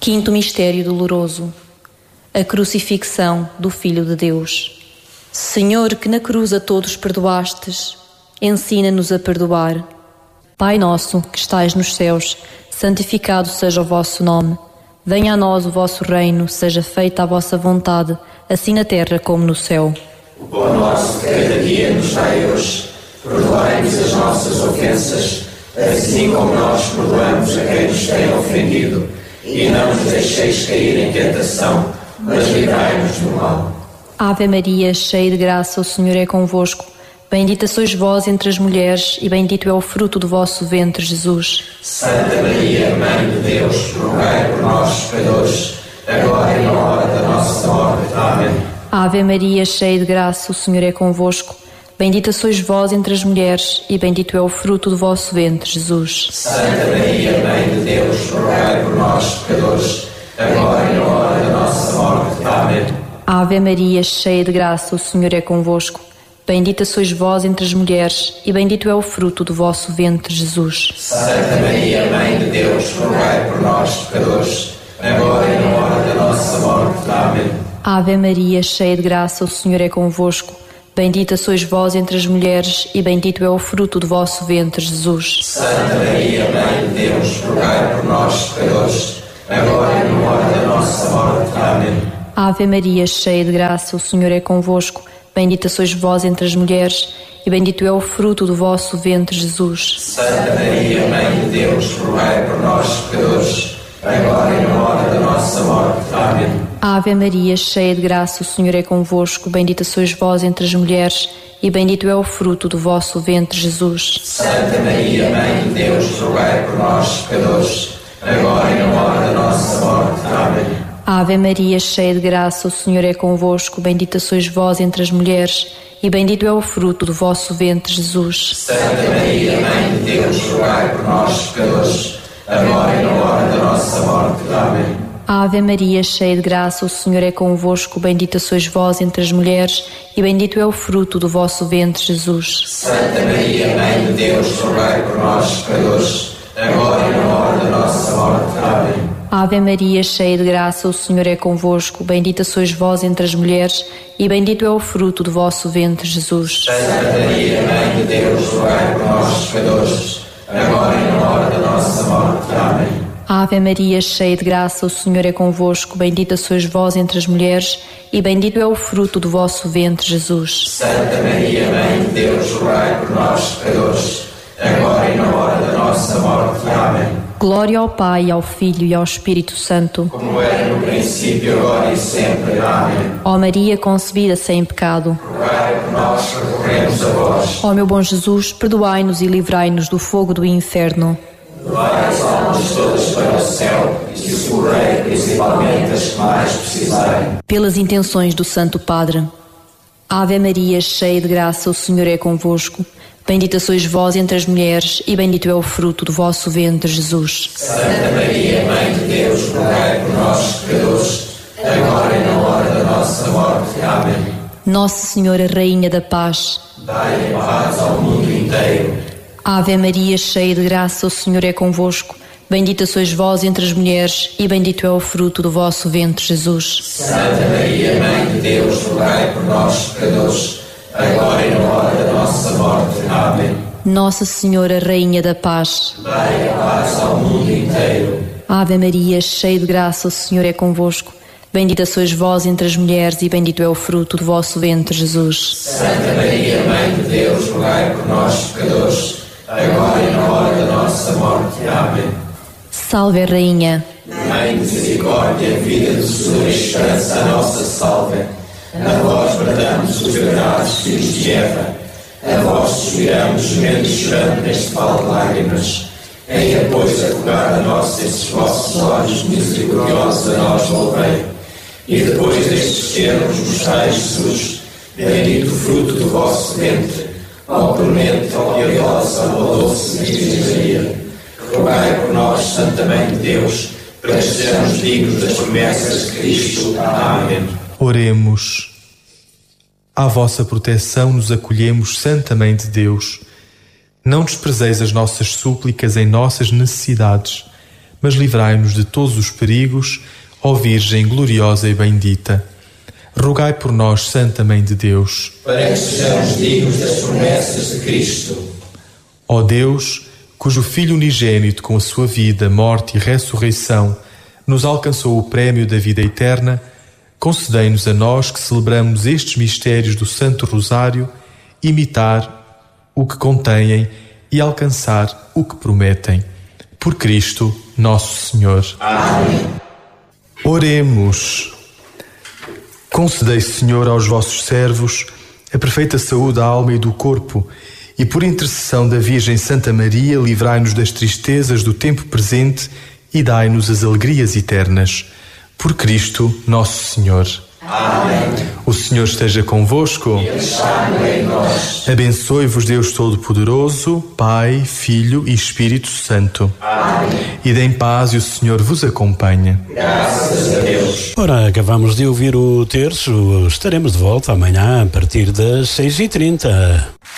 Quinto mistério doloroso: a crucifixão do Filho de Deus. Senhor, que na cruz a todos perdoastes, ensina-nos a perdoar. Pai nosso, que estais nos céus, santificado seja o vosso nome. Venha a nós o vosso reino, seja feita a vossa vontade, assim na terra como no céu. O pão nosso de cada dia nos dai hoje. Perdoai-nos as nossas ofensas, assim como nós perdoamos a quem nos tem ofendido. E não nos deixeis cair em tentação, mas livrai-nos do mal. Ave Maria, cheia de graça, o Senhor é convosco. Bendita sois vós entre as mulheres, e bendito é o fruto do vosso ventre, Jesus. Santa Maria, Mãe de Deus, rogai por nós, pecadores, agora e na hora da nossa morte. Amém. Ave Maria, cheia de graça, o Senhor é convosco. Bendita sois vós entre as mulheres, e bendito é o fruto do vosso ventre, Jesus. Santa Maria, Mãe de Deus, rogai por nós, pecadores, agora e na hora da nossa morte. Amém. Ave Maria, cheia de graça, o Senhor é convosco. Bendita sois vós entre as mulheres, e bendito é o fruto do vosso ventre, Jesus. Santa Maria, Mãe de Deus, rogai por nós, pecadores, agora e na hora da nossa morte. Amém. Ave Maria, cheia de graça, o Senhor é convosco. Bendita sois vós entre as mulheres, e bendito é o fruto do vosso ventre, Jesus. Santa Maria, Mãe de Deus, rogai por nós, pecadores, agora e na hora da nossa morte. Amém. Ave Maria, cheia de graça, o Senhor é convosco. Bendita sois vós entre as mulheres, e bendito é o fruto do vosso ventre, Jesus. Santa Maria, Mãe de Deus, rogai por nós, pecadores, agora e na hora da nossa morte. Amém. Ave Maria, cheia de graça, o Senhor é convosco. Bendita sois vós entre as mulheres, e bendito é o fruto do vosso ventre, Jesus. Santa Maria, Mãe de Deus, rogai por nós, pecadores, agora e na hora da nossa morte. Amém. Ave Maria, cheia de graça, o Senhor é convosco. Bendita sois vós entre as mulheres, e bendito é o fruto do vosso ventre, Jesus. Santa Maria, Mãe de Deus, rogai por nós, pecadores, agora e na hora da nossa morte. Amém. Ave Maria, cheia de graça, o Senhor é convosco. Bendita sois vós entre as mulheres, e bendito é o fruto do vosso ventre, Jesus. Santa Maria, Mãe de Deus, rogai por nós, pecadores, agora e na hora da nossa morte. Amém. Ave Maria, cheia de graça, o Senhor é convosco. Bendita sois vós entre as mulheres, e bendito é o fruto do vosso ventre, Jesus. Santa Maria, Mãe de Deus, rogai por nós, pecadores, agora e na hora da nossa morte. Amém. Ave Maria, cheia de graça, o Senhor é convosco. Bendita sois vós entre as mulheres, e bendito é o fruto do vosso ventre, Jesus. Santa Maria, Mãe de Deus, rogai por nós, pecadores, agora e na hora da nossa morte. Amém. Glória ao Pai, ao Filho e ao Espírito Santo, como era no princípio, agora e sempre. Amém. Ó Maria concebida sem pecado, Rogai por nós que recorremos a vós. ó meu bom Jesus, perdoai-nos e livrai-nos do fogo do inferno. Levai as almas todas para o céu e socorrei principalmente as que mais precisarem. Pelas intenções do Santo Padre. Ave Maria, cheia de graça, o Senhor é convosco. Bendita sois vós entre as mulheres, e bendito é o fruto do vosso ventre, Jesus. Santa Maria, Mãe de Deus, rogai por nós, pecadores, agora e na hora da nossa morte. Amém. Nossa Senhora, Rainha da Paz, Dai paz ao mundo inteiro. Ave Maria, cheia de graça, o Senhor é convosco. Bendita sois vós entre as mulheres, e bendito é o fruto do vosso ventre, Jesus. Santa Maria, Mãe de Deus, rogai por nós, pecadores, agora e na hora da nossa morte. Amém. Nossa Senhora, Rainha da Paz, Dai a paz ao mundo inteiro. Ave Maria, cheia de graça, o Senhor é convosco. Bendita sois vós entre as mulheres, e bendito é o fruto do vosso ventre, Jesus. Santa Maria, Mãe de Deus, rogai por nós, pecadores, agora e na hora da nossa morte. Amém. Salve, Rainha. Mãe de misericórdia, vida, doçura e esperança, a nossa salve. A vós bradamos os verdades, filhos de Eva. A vós suspiramos, gemendo e chorando neste vale de lágrimas. Eia, pois, afogar a nós esses vossos olhos misericordiosos, a nós volvei. E depois destes termos mostrai Jesus, bendito o fruto do vosso ventre. Ó clemente, ó piedosa, ó doce Virgem Maria, rogai por nós, Santa Mãe de Deus, para que sejamos dignos das promessas de Cristo. Amém. Oremos. À vossa proteção nos acolhemos, Santa Mãe de Deus. Não desprezeis as nossas súplicas em nossas necessidades, mas livrai-nos de todos os perigos, ó Virgem gloriosa e bendita. Rogai por nós, Santa Mãe de Deus, para que sejamos dignos das promessas de Cristo. ó Deus, cujo Filho unigênito, com a sua vida, morte e ressurreição, nos alcançou o prémio da vida eterna, concedei-nos a nós que celebramos estes mistérios do Santo Rosário, imitar o que contêm e alcançar o que prometem. Por Cristo, nosso Senhor. Amém. Oremos. Concedei, Senhor, aos vossos servos a perfeita saúde da alma e do corpo, e por intercessão da Virgem Santa Maria, livrai-nos das tristezas do tempo presente e dai-nos as alegrias eternas. Por Cristo, nosso Senhor. Amém. O Senhor esteja convosco. Ele está no meio de nós. Abençoe-vos Deus Todo-Poderoso, Pai, Filho e Espírito Santo. Amém. Ide em paz e o Senhor vos acompanha. Graças a Deus. Ora, acabamos de ouvir o terço. Estaremos de volta amanhã a partir das 6h30.